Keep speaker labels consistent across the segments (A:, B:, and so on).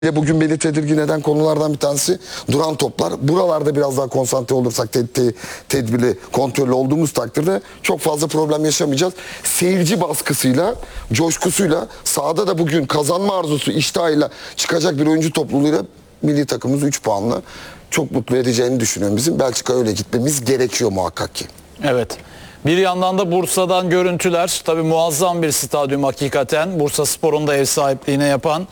A: Bugün beni tedirgin eden konulardan bir tanesi duran toplar. Buralarda biraz daha konsantre olursak, tedbirli, kontrollü olduğumuz takdirde çok fazla problem yaşamayacağız. Seyirci baskısıyla, coşkusuyla, sahada da bugün kazanma arzusu, iştahıyla çıkacak bir oyuncu topluluğuyla milli takımımız 3 puanla çok mutlu edeceğini düşünüyorum bizim. Belçika öyle gitmemiz gerekiyor muhakkak ki.
B: Evet. Bir yandan da Bursa'dan görüntüler. Tabii muazzam bir stadyum hakikaten. Bursaspor'un da ev sahipliğine yapan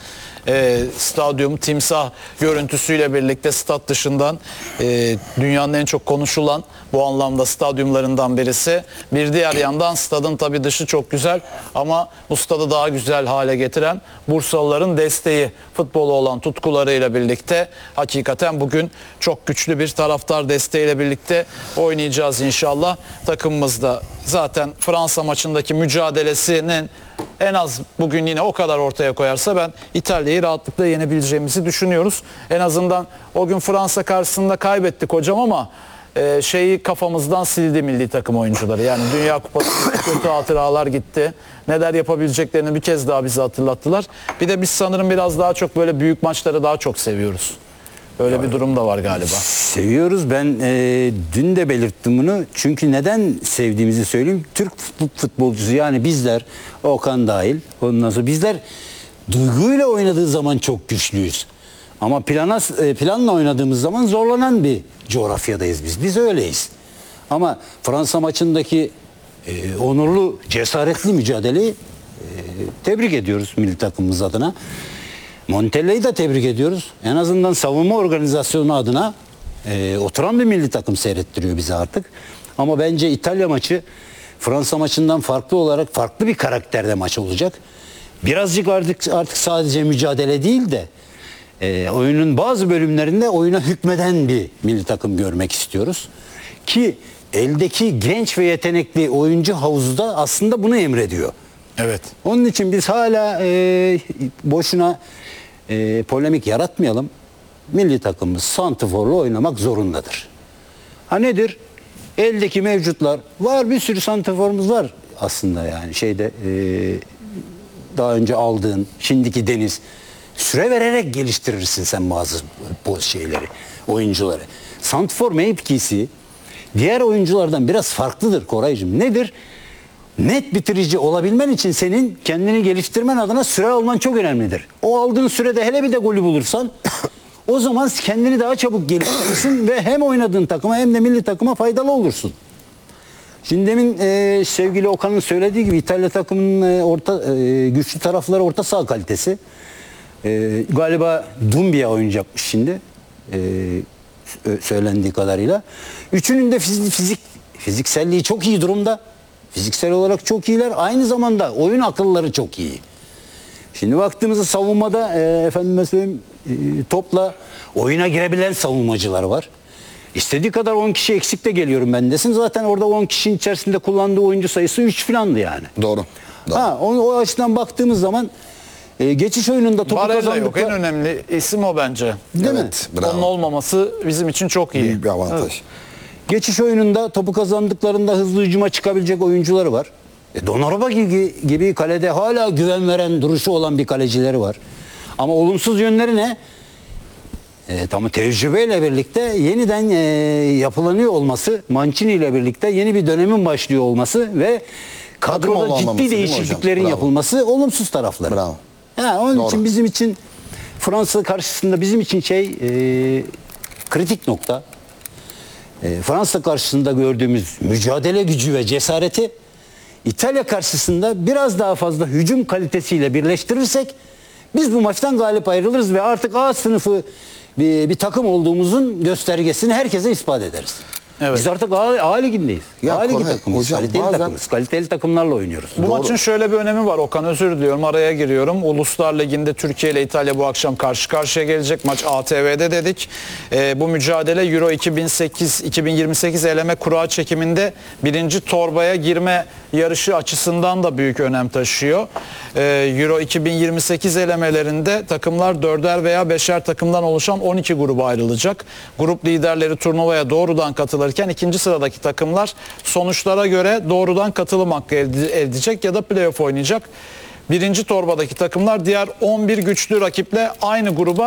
B: stadyum timsah görüntüsüyle birlikte stat dışından dünyanın en çok konuşulan bu anlamda stadyumlarından birisi. Bir diğer yandan stadın tabii dışı çok güzel ama bu stadı daha güzel hale getiren Bursalıların desteği, futbola olan tutkularıyla birlikte hakikaten bugün çok güçlü bir taraftar desteğiyle birlikte oynayacağız inşallah. Takımımız da zaten Fransa maçındaki mücadelesinin en az bugün yine o kadar ortaya koyarsa ben İtalya'yı rahatlıkla yenebileceğimizi düşünüyoruz. En azından o gün Fransa karşısında kaybettik hocam ama şeyi kafamızdan sildi milli takım oyuncuları. Yani Dünya Kupası'nda kötü hatıralar gitti. Neler yapabileceklerini bir kez daha bize hatırlattılar. Bir de biz sanırım biraz daha çok böyle büyük maçları daha çok seviyoruz. Öyle bir durum da var galiba.
C: Seviyoruz. Ben dün de belirttim bunu. Çünkü neden sevdiğimizi söyleyeyim. Türk futbolcusu yani bizler, Okan dahil, ondan sonra bizler duyguyla oynadığı zaman çok güçlüyüz. Ama planla oynadığımız zaman zorlanan bir coğrafyadayız biz. Biz öyleyiz. Ama Fransa maçındaki onurlu, cesaretli mücadeleyi tebrik ediyoruz milli takımımız adına. Montella'yı da tebrik ediyoruz. En azından savunma organizasyonu adına oturan bir milli takım seyrettiriyor bize artık. Ama bence İtalya maçı Fransa maçından farklı olarak farklı bir karakterde maç olacak. Birazcık artık sadece mücadele değil de oyunun bazı bölümlerinde oyuna hükmeden bir milli takım görmek istiyoruz. Ki eldeki genç ve yetenekli oyuncu havuzu da aslında bunu emrediyor.
B: Evet.
C: Onun için biz hala boşuna polemik yaratmayalım. Milli takımımız santrforla oynamak zorundadır. Ha nedir? Eldeki mevcutlar var, bir sürü santrforumuz var aslında yani daha önce aldığın şimdiki Deniz süre vererek geliştirirsin sen bazı oyuncuları. Santrfor mevkisi diğer oyunculardan biraz farklıdır Koraycığım. Nedir? Net bitirici olabilmen için senin kendini geliştirmen adına süre alman çok önemlidir. O aldığın sürede hele bir de golü bulursan o zaman kendini daha çabuk geliştirirsin ve hem oynadığın takıma hem de milli takıma faydalı olursun. Şimdi demin sevgili Okan'ın söylediği gibi İtalya takımının güçlü tarafları orta saha kalitesi. Galiba Doumbia oynayacakmış şimdi. Söylendiği kadarıyla. Üçünün de fizikselliği çok iyi durumda. Fiziksel olarak çok iyiler. Aynı zamanda oyun akılları çok iyi. Şimdi baktığımızda savunmada efendime söyleyeyim topla oyuna girebilen savunmacılar var. İstediği kadar 10 kişi eksik de geliyorum ben desin. Zaten orada 10 kişinin içerisinde kullandığı oyuncu sayısı 3 falandı yani.
A: Doğru.
C: O açıdan baktığımız zaman geçiş oyununda topu
B: Barella yok.
C: kazandıklar.
B: En önemli isim o bence.
C: Değil mi?
A: Bravo.
B: Onun olmaması bizim için çok iyi.
A: Büyük bir avantaj.
C: Evet. Geçiş oyununda topu kazandıklarında hızlı hücuma çıkabilecek oyuncuları var. Donnarumma gibi kalede hala güven veren duruşu olan bir kalecileri var. Ama olumsuz yönleri ne? Tam tecrübeyle birlikte yeniden yapılanıyor olması, Mancini ile birlikte yeni bir dönemin başlıyor olması ve kadroda ciddi değişikliklerin yapılması olumsuz tarafları.
A: Bravo.
C: Onun için bizim için Fransa karşısında bizim için kritik nokta. Fransa karşısında gördüğümüz mücadele gücü ve cesareti İtalya karşısında biraz daha fazla hücum kalitesiyle birleştirirsek biz bu maçtan galip ayrılırız ve artık A sınıfı bir takım olduğumuzun göstergesini herkese ispat ederiz. Evet. Biz artık A ligindeyiz. A ligi takımız. Kaliteli takımlarla oynuyoruz.
B: Bu maçın şöyle bir önemi var Okan, özür diliyorum araya giriyorum. Uluslar Ligi'nde Türkiye ile İtalya bu akşam karşı karşıya gelecek. Maç ATV'de dedik. Bu mücadele Euro 2028 eleme kura çekiminde birinci torbaya girme yarışı açısından da büyük önem taşıyor. Euro 2028 elemelerinde takımlar 4'er veya 5'er takımdan oluşan 12 gruba ayrılacak. Grup liderleri turnuvaya doğrudan katılırken ikinci sıradaki takımlar sonuçlara göre doğrudan katılım hakkı elde edecek ya da playoff oynayacak. birinci torbadaki takımlar diğer 11 güçlü rakiple aynı gruba